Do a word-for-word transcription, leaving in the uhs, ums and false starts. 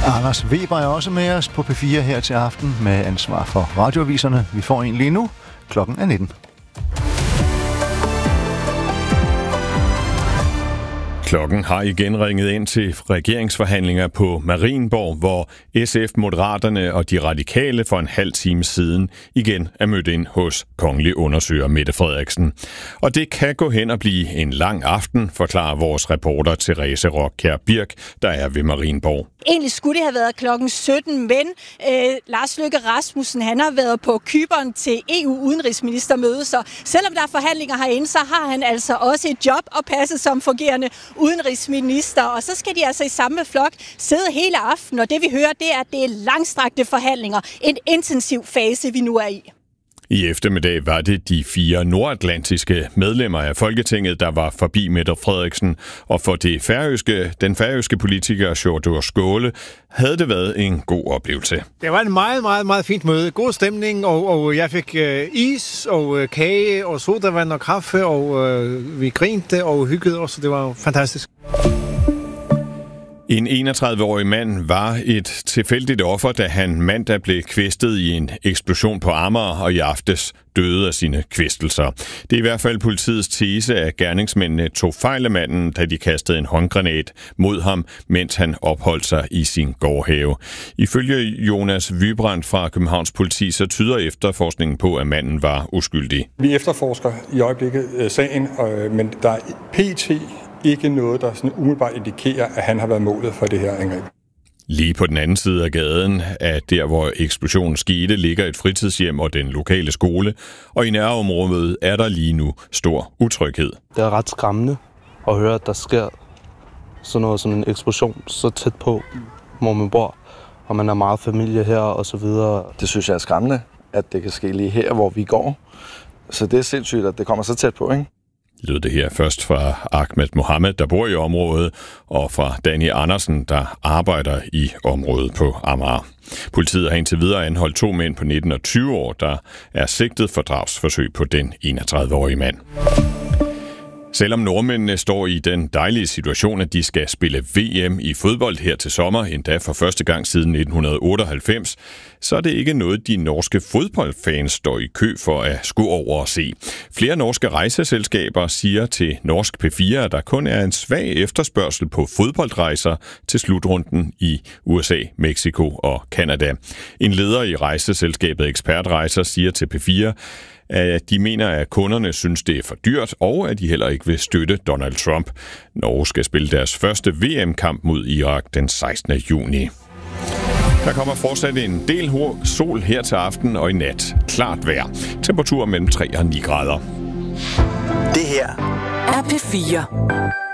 Anders Weber er også med os på P fire her til aften med ansvar for radioaviserne. Vi får en lige nu. Klokken er nitten. Klokken har igen ringet ind til regeringsforhandlinger på Marienborg, hvor S F, Moderaterne og de radikale for en halv time siden igen er mødt ind hos kongelig undersøger Mette Frederiksen. Og det kan gå hen og blive en lang aften, forklarer vores reporter Therese Rockjær Birk, der er ved Marienborg. Egentlig skulle det have været klokken sytten, men øh, Lars Løkke Rasmussen han har været på Cypern til E U-udenrigsministermøde, så selvom der er forhandlinger herinde, så har han altså også et job at passe som fungerende udenrigsminister, og så skal de altså i samme flok sidde hele aftenen, og det vi hører, det er, at det er langstrakte forhandlinger. En intensiv fase, vi nu er i. I eftermiddag var det de fire nordatlantiske medlemmer af Folketinget, der var forbi Mette Frederiksen, og for det færøske, den færøske politiker Sjúrður Skaale havde det været en god oplevelse. Det var en meget, meget, meget fint møde. God stemning, og, og jeg fik øh, is og øh, kage og sodavand og kaffe, og øh, vi grinte og hyggede os, og det var fantastisk. En enogtredive-årig mand var et tilfældigt offer, da han mandag blev kvæstet i en eksplosion på Amager og i aftes døde af sine kvæstelser. Det er i hvert fald politiets tese, at gerningsmændene tog fejl af manden, da de kastede en håndgranat mod ham, mens han opholdt sig i sin gårdhave. Ifølge Jonas Vybrand fra Københavns Politi, så tyder efterforskningen på, at manden var uskyldig. Vi efterforsker i øjeblikket sagen, men der er pt. Ikke noget, der sådan umiddelbart indikerer, at han har været målet for det her angreb. Lige på den anden side af gaden, af der hvor eksplosionen skete, ligger et fritidshjem og den lokale skole, og i nærområdet er der lige nu stor utryghed. Det er ret skræmmende at høre, at der sker sådan noget som en eksplosion så tæt på, hvor man bor, og man er meget familie her og så videre. Det synes jeg er skræmmende, at det kan ske lige her, hvor vi går. Så det er sindssygt, at det kommer så tæt på, ikke? Lød det her først fra Ahmed Mohammed, der bor i området, og fra Danny Andersen, der arbejder i området på Amager. Politiet har indtil videre anholdt to mænd på nitten og tyve år, der er sigtet for drabsforsøg på den enogtredive-årige mand. Selvom nordmændene står i den dejlige situation, at de skal spille V M i fodbold her til sommer, endda for første gang siden nitten otteoghalvfems, så er det ikke noget, de norske fodboldfans står i kø for at skue over og se. Flere norske rejseselskaber siger til Norsk P fire, at der kun er en svag efterspørgsel på fodboldrejser til slutrunden i U S A, Mexico og Canada. En leder i rejseselskabet Ekspertrejser siger til P fire, at de mener, at kunderne synes, det er for dyrt, og at de heller ikke vil støtte Donald Trump. Norge skal spille deres første V M-kamp mod Irak den sekstende juni. Der kommer fortsat en del sol her til aften og i nat. Klart vejr. Temperatur mellem tre og ni grader. Det her er P fire.